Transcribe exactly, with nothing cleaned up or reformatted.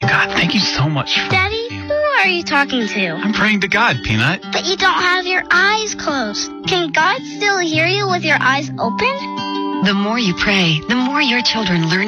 God, thank you so much. For Daddy, who are you talking to? I'm praying to God, Peanut. But you don't have your eyes closed. Can God still hear you with your eyes open? The more you pray, the more your children learn